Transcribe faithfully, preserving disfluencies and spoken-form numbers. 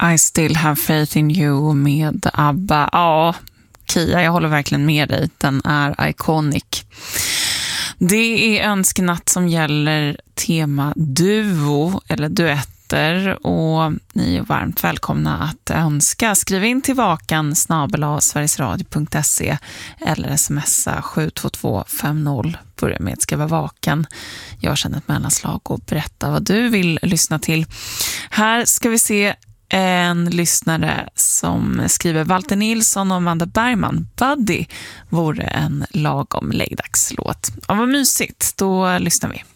I still have faith in you med ABBA. Ja, Kia, jag håller verkligen med dig. Den är iconic. Det är önskenatt som gäller tema duo eller duetter, och ni är varmt välkomna att önska. Skriv in till vakan snabel-a sverigesradio punkt se eller smsa sju två två fem noll. Börja med att skriva vakan. Jag känner ett mellanslag och berätta vad du vill lyssna till. Här ska vi se en lyssnare som skriver: Walter Nilsson och Amanda Bergman, Buddy vore en lagom läggdagslåt. Ja, vad mysigt, då lyssnar vi.